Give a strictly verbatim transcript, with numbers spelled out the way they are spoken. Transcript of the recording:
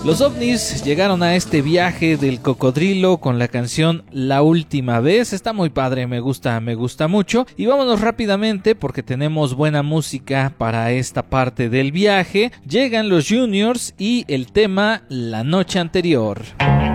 Los OVNIs llegaron a este viaje del cocodrilo con la canción La Última Vez. Está muy padre, me gusta, me gusta mucho. Y vámonos rápidamente porque tenemos buena música para esta parte del viaje. Llegan los Juniors y el tema La Noche Anterior.